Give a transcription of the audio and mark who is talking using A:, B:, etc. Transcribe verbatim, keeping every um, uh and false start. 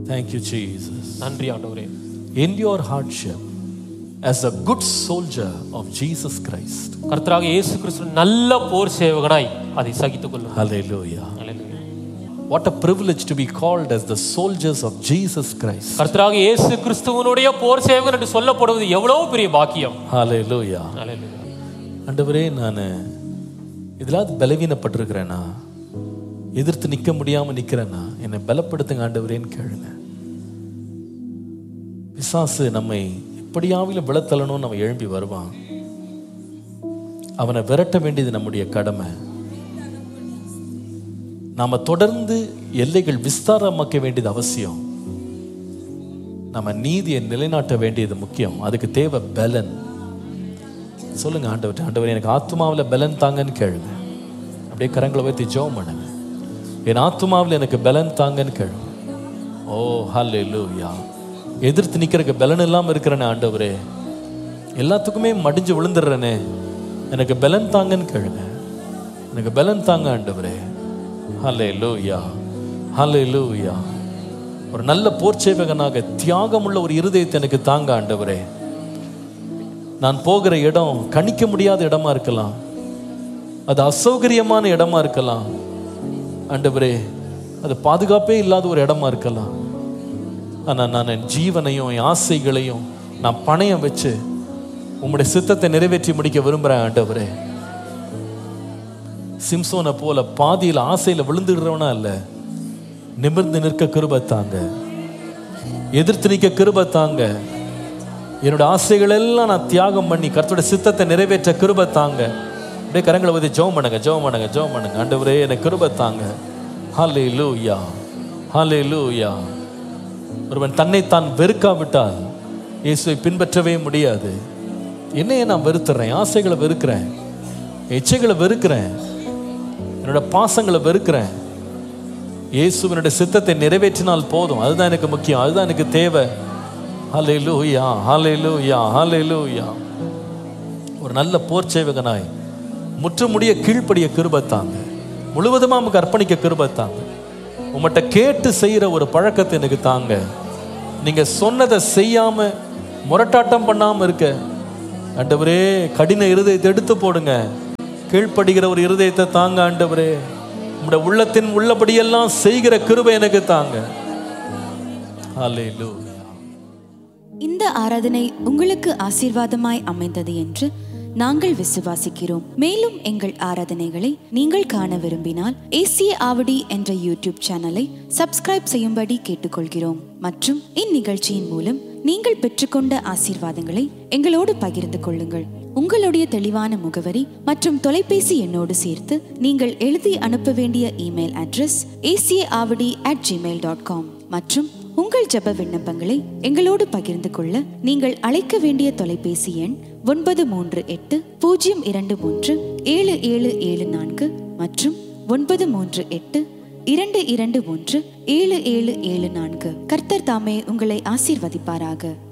A: Thank you, Jesus.
B: நன்றி ஆண்டவரே.
A: In your hardship, as a good soldier of Jesus Christ,
B: கர்த்தராகிய இயேசு கிறிஸ்து நல்ல போர் சேவகனாய் அதை சகித்துக் கொள்ளும்.
A: hallelujah.
B: Hallelujah.
A: What a privilege to be called as the soldiers of Jesus Christ.
B: கர்த்தராகிய இயேசு கிறிஸ்துவினுடைய போர் சேவகன் என்று சொல்லப்படுவது எவ்வளவு பெரிய பாக்கியம்.
A: Hallelujah.
B: Hallelujah.
A: ஆண்டவரே, நான் இதெல்லாம் பலவீனப்பட்டிருக்கிறேனா, எதிர்த்து நிற்க முடியாம நிக்கிறேனா, என்னை பலப்படுத்துங்க ஆண்டவரேன்னு கேளுங்க. பிசாசு நம்மை எப்படியாவிலும் விழத்தள்ளணும்னு நம்ம எழும்பி வருவான். அவனை விரட்ட வேண்டியது நம்முடைய கடமை. நாம தொடர்ந்து எல்லைகள் விஸ்தாரமாக்க வேண்டியது அவசியம். நம்ம நீதியை நிலைநாட்ட வேண்டியது முக்கியம். அதுக்கு தேவை பலன். சொல்லுங்க ஆண்டவர், ஆண்டவர் எனக்கு ஆத்மாவில் பலன் தாங்கன்னு கேளுங்க. அப்படியே கரங்களை வைத்து ஜெபம் பண்ணுங்க. என் ஆத்மாவில் எனக்கு பலன் தாங்கன்னு கேளுங்க. ஓ ஹல்லேலூயா. எதிர்த்து நிற்கிறதுக்கு பலன் இல்லாமல் இருக்கிறேனே ஆண்டவரே, எல்லாத்துக்குமே மடிஞ்சு விழுந்துடுறேனே, எனக்கு பலன் தாங்கன்னு கேளுங்க. எனக்கு பலன் தாங்க ஆண்டவரே. ஹல்லேலூயா, ஹல்லேலூயா. ஒரு நல்ல போர்ச்சேவகனாக தியாகமுள்ள ஒரு இருதயத்தை எனக்கு தாங்க ஆண்டவரே. நான் போகிற இடம் கணிக்க முடியாத இடமா இருக்கலாம், அது அசௌகரியமான இடமா இருக்கலாம் ஆண்டவரே, அது பாதுகாப்பே இல்லாத ஒரு இடமா இருக்கலாம். ஆனால் நான் என் ஜீவனையும் என் ஆசைகளையும் நான் பணையம் வச்சு உம்முடைய சித்தத்தை நிறைவேற்றி முடிக்க விரும்புகிறேன் ஆண்டவரே. சிம்சோனை போல பாதியில் ஆசையில் விழுந்துடுறவனா இல்லை, நிமிர்ந்து நிற்க கிருபை தாங்க, எதிர்த்து நிற்க கிருபை தாங்க. என்னோட ஆசைகள் எல்லாம் நான் தியாகம் பண்ணி கர்த்தருடைய சித்தத்தை நிறைவேற்ற கிருபை தாங்க. அப்படியே கரங்களை வந்து ஜெபம் பண்ணுங்க, ஜெபம் பண்ணுங்க, ஜெபம் பண்ணுங்க. ஆண்டவரே எனக்கு கிருபை தாங்க. ஹல்லேலூயா, ஹல்லேலூயா. ஒருவன் தன்னை தான் வெறுக்காவிட்டால் இயேசுவை பின்பற்றவே முடியாது. என்னையே நான் வெறுத்துறேன், ஆசைகளை வெறுக்கிறேன், இச்சைகளை வெறுக்கிறேன், என்னோட பாசங்களை வெறுக்கிறேன். இயேசுவினுடைய சித்தத்தை நிறைவேற்றினால் போதும், அதுதான் எனக்கு முக்கியம், அதுதான் எனக்கு தேவை. ஹல்லேலூயா, ஹல்லேலூயா, ஹல்லேலூயா. ஒரு நல்ல போர் சேவகனாய் முற்றுமுடிய கீழ்ப்படிய கிருபை தாங்க, முழுவதுமா நமக்கு அர்ப்பணிக்க கிருபை தாங்க. உங்கள்கிட்ட கேட்டு செய்யற ஒரு பழக்கத்தை எனக்கு தாங்க. நீங்க சொன்னதை செய்யாம முரட்டாட்டம் பண்ணாம இருக்க ஆண்டவரே, கடின இருதயத்தை எடுத்து போடுங்க, கீழ்ப்படுகிற ஒரு இருதயத்தை தாங்க ஆண்டவரே. உங்களுடைய உள்ளத்தின் உள்ளபடியெல்லாம் செய்கிற கிருபை எனக்கு தாங்க. ஹல்லேலூயா.
C: இந்த ஆராதனை உங்களுக்கு ஆசீர்வாதமாய் அமைந்தது என்று நாங்கள் விசுவாசிக்கிறோம். மேலும் எங்கள் ஆராதனைகளை நீங்கள் காண விரும்பினால் ஏசிய ஆவடி என்ற யூடியூப் சேனலை சப்ஸ்கிரைப் செய்யும்படி கேட்டுக்கொள்கிறோம். மற்றும் இந்நிகழ்ச்சியின் மூலம் நீங்கள் பெற்றுக்கொண்ட ஆசீர்வாதங்களை எங்களோடு பகிர்ந்து கொள்ளுங்கள். உங்களுடைய தெளிவான முகவரி மற்றும் தொலைபேசி எண்ணோடு சேர்த்து நீங்கள் எழுதி அனுப்ப வேண்டிய இமெயில் அட்ரஸ் ஏசிய Avadi at Gmail dot com மற்றும் உங்கள் ஜெப விண்ணப்பங்களை எங்களோடு பகிர்ந்து கொள்ள நீங்கள் அழைக்க வேண்டிய தொலைபேசி எண் ஒன்பது மூன்று எட்டு பூஜ்ஜியம் இரண்டு மூன்று ஏழு ஏழு ஏழு நான்கு மற்றும் ஒன்பது மூன்று எட்டு இரண்டு இரண்டு ஒன்று ஏழு ஏழு ஏழு நான்கு. கர்த்தர் தாமே உங்களை ஆசீர்வதிப்பாராக.